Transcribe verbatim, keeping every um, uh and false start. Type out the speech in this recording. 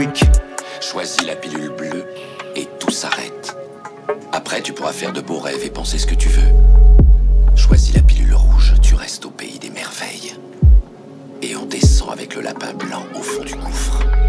Choisis la pilule bleue et tout s'arrête. Après, tu pourras faire de beaux rêves et penser ce que tu veux. Choisis la pilule rouge, tu restes au pays des merveilles. Et on descend avec le lapin blanc au fond du gouffre.